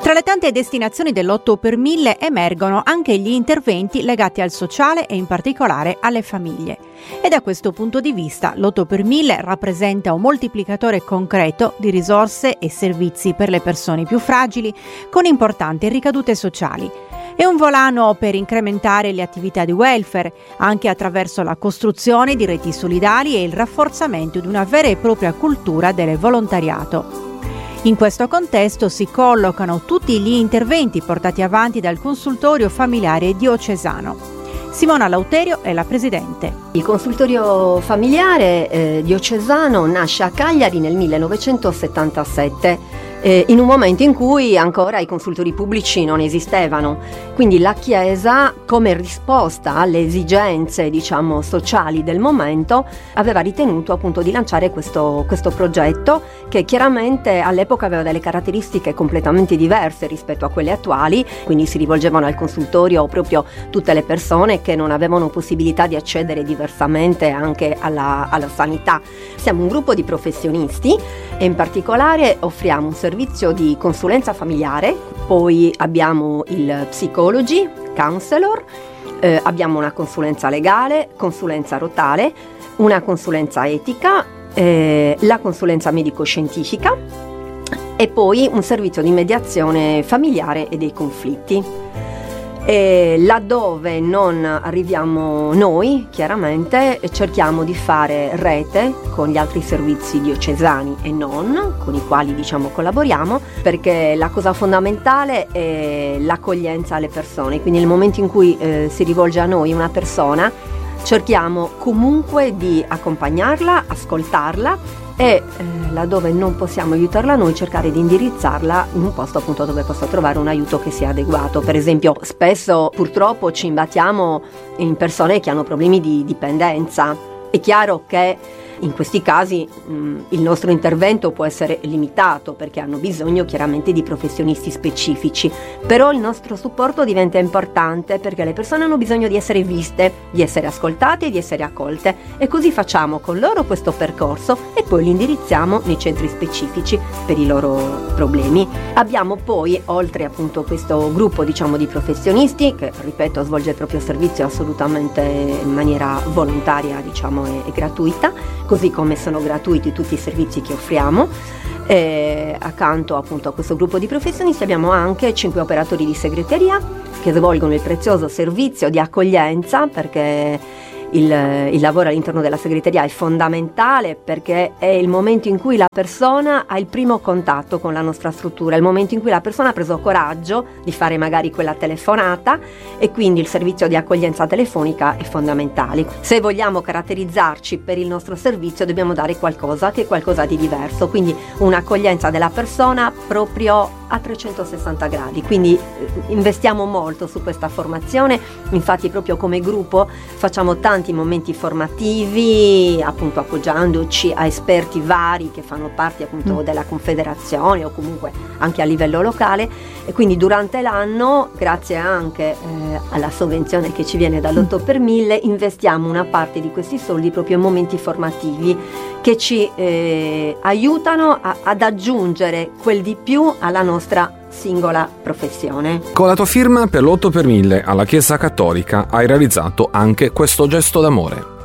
Tra le tante destinazioni dell'8 per 1000 emergono anche gli interventi legati al sociale e in particolare alle famiglie. E da questo punto di vista l'8 per 1000 rappresenta un moltiplicatore concreto di risorse e servizi per le persone più fragili con importanti ricadute sociali. È un volano per incrementare le attività di welfare, anche attraverso la costruzione di reti solidali e il rafforzamento di una vera e propria cultura del volontariato. In questo contesto si collocano tutti gli interventi portati avanti dal consultorio familiare diocesano. Simona Lauterio è la presidente. Il consultorio familiare diocesano nasce a Cagliari nel 1977. In un momento in cui ancora i consultori pubblici non esistevano, quindi la Chiesa, come risposta alle esigenze sociali del momento, aveva ritenuto appunto di lanciare questo progetto, che chiaramente all'epoca aveva delle caratteristiche completamente diverse rispetto a quelle attuali. Quindi si rivolgevano al consultorio proprio tutte le persone che non avevano possibilità di accedere diversamente anche alla sanità. Siamo un gruppo di professionisti e in particolare offriamo un servizio di consulenza familiare, poi abbiamo il psychology, counselor, abbiamo una consulenza legale, consulenza rotale, una consulenza etica, la consulenza medico-scientifica e poi un servizio di mediazione familiare e dei conflitti. E laddove non arriviamo noi, chiaramente cerchiamo di fare rete con gli altri servizi diocesani e non, con i quali collaboriamo, perché la cosa fondamentale è l'accoglienza alle persone. Quindi nel momento in cui si rivolge a noi una persona, cerchiamo comunque di accompagnarla, ascoltarla e laddove non possiamo aiutarla noi, cercare di indirizzarla in un posto appunto dove possa trovare un aiuto che sia adeguato. Per esempio, spesso purtroppo ci imbattiamo in persone che hanno problemi di dipendenza. È chiaro che in questi casi il nostro intervento può essere limitato, perché hanno bisogno chiaramente di professionisti specifici, però il nostro supporto diventa importante perché le persone hanno bisogno di essere viste, di essere ascoltate e di essere accolte, e così facciamo con loro questo percorso e poi li indirizziamo nei centri specifici per i loro problemi. Abbiamo poi, oltre appunto questo gruppo di professionisti che, ripeto, svolge il proprio servizio assolutamente in maniera volontaria e gratuita, così come sono gratuiti tutti i servizi che offriamo. Accanto appunto a questo gruppo di professionisti abbiamo anche 5 operatori di segreteria che svolgono il prezioso servizio di accoglienza, perché il lavoro all'interno della segreteria è fondamentale, perché è il momento in cui la persona ha il primo contatto con la nostra struttura, è il momento in cui la persona ha preso coraggio di fare magari quella telefonata, e quindi il servizio di accoglienza telefonica è fondamentale. Se vogliamo caratterizzarci per il nostro servizio dobbiamo dare qualcosa che è qualcosa di diverso, quindi un'accoglienza della persona proprio a 360 gradi, quindi investiamo molto su questa formazione. Infatti proprio come gruppo facciamo tanti momenti formativi, appunto appoggiandoci a esperti vari che fanno parte appunto della confederazione o comunque anche a livello locale, e quindi durante l'anno, grazie anche alla sovvenzione che ci viene dall'8 per 1000, investiamo una parte di questi soldi proprio in momenti formativi che ci aiutano ad aggiungere quel di più alla nostra singola professione. Con la tua firma per l'8 per 1000 alla Chiesa Cattolica hai realizzato anche questo gesto d'amore.